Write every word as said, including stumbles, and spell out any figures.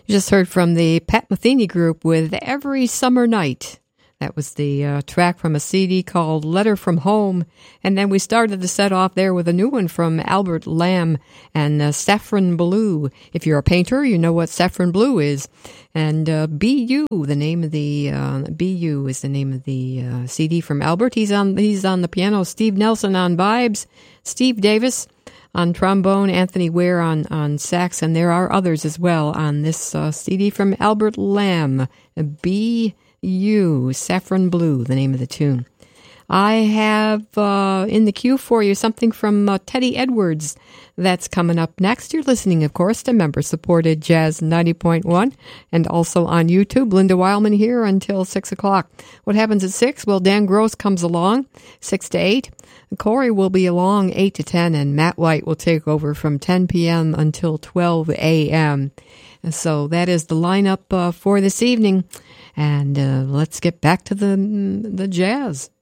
You just heard from the Pat Metheny Group with Every Summer Night. That was the uh, track from a C D called Letter from Home. And then we started the set off there with a new one from Albert Lamb and uh, Saffron Blue. If you're a painter, you know what Saffron Blue is. And uh, B U, the name of the uh, B U is the name of the uh, C D from Albert. He's on he's on the piano. Steve Nelson on vibes. Steve Davis on trombone, Anthony Ware on, on sax, and there are others as well on this uh, C D from Albert Lamb. B U, Saffron Blue, the name of the tune. I have uh, in the queue for you something from uh, Teddy Edwards that's coming up next. You're listening, of course, to member-supported Jazz ninety point one and also on YouTube. Linda Wildman here until six o'clock. What happens at six? Well, Dan Gross comes along, six to eight. Corey will be along eight to ten, and Matt White will take over from ten p.m. until twelve a.m. And so that is the lineup uh, for this evening. And uh, let's get back to the the jazz.